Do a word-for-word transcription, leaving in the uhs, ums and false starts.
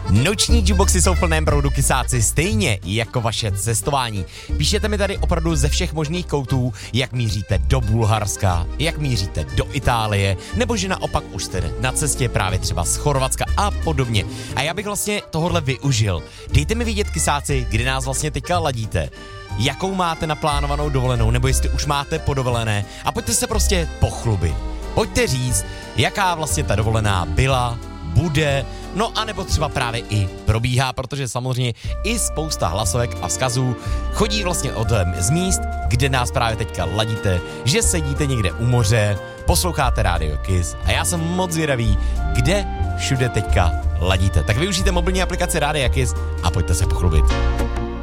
Noční jukeboxy jsou v plném proudu, kysáci, stejně jako vaše cestování. Píšete mi tady opravdu ze všech možných koutů, jak míříte do Bulharska, jak míříte do Itálie, nebo že naopak už jste na cestě právě třeba z Chorvatska a podobně. A já bych vlastně tohle využil. Dejte mi vidět, kysáci, kdy nás vlastně teďka ladíte. Jakou máte naplánovanou dovolenou, nebo jestli už máte podovolené, a pojďte se prostě pochlubit. Pojďte říct, jaká vlastně ta dovolená byla, bude, no a nebo třeba právě i probíhá, protože samozřejmě i spousta hlasovek a vzkazů chodí vlastně od z míst, kde nás právě teďka ladíte, že sedíte někde u moře, posloucháte Radio Kiss a já jsem moc zvědavý, kde všude teďka ladíte. Tak využijte mobilní aplikaci Radio Kiss a pojďte se pochlubit.